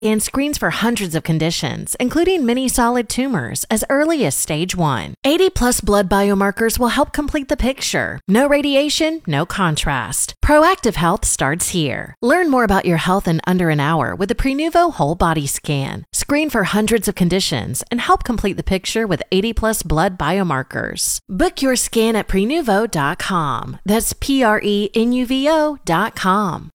and screens for hundreds of conditions, including many solid tumors, as early as stage 1. 80+ blood biomarkers will help complete the picture. No radiation, no contrast. Proactive Health starts here. Learn more about your health in under an hour with the Prenuvo Whole Body Scan. Screen for hundreds of conditions and help complete the picture with 80+ blood biomarkers. Book your scan at Prenuvo.com. That's Prenuvo.com.